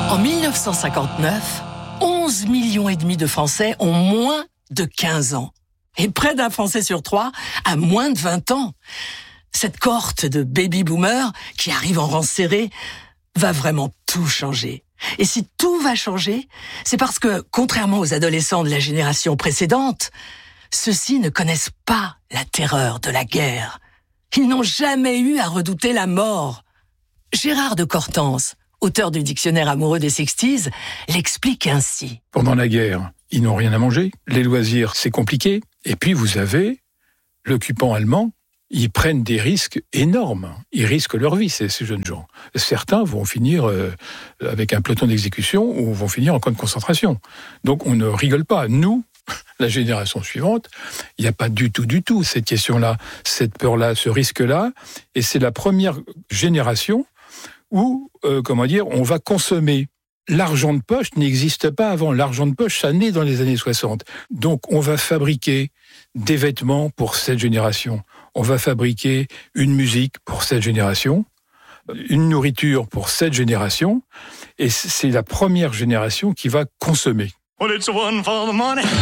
En 1959, 11 millions et demi de Français ont moins de 15 ans. Et près d'un Français sur 3 a moins de 20 ans. Cette cohorte de baby-boomers qui arrive en rang serré va vraiment tout changer. Et si tout va changer, c'est parce que, contrairement aux adolescents de la génération précédente, ceux-ci ne connaissent pas la terreur de la guerre. Ils n'ont jamais eu à redouter la mort. Gérard de Cortance, auteur du dictionnaire amoureux des 60s, l'explique ainsi. Pendant la guerre, ils n'ont rien à manger. Les loisirs, c'est compliqué. Et puis vous avez l'occupant allemand. Ils prennent des risques énormes. Ils risquent leur vie, ces jeunes gens. Certains vont finir avec un peloton d'exécution ou vont finir en camp de concentration. Donc on ne rigole pas. Nous, la génération suivante, il n'y a pas du tout cette question-là, cette peur-là, ce risque-là. Et c'est la première génération où, on va consommer. L'argent de poche n'existe pas avant. L'argent de poche, ça naît dans les années 60. Donc, on va fabriquer des vêtements pour cette génération. On va fabriquer une musique pour cette génération, une nourriture pour cette génération. Et c'est la première génération qui va consommer. Well, it's one for the money,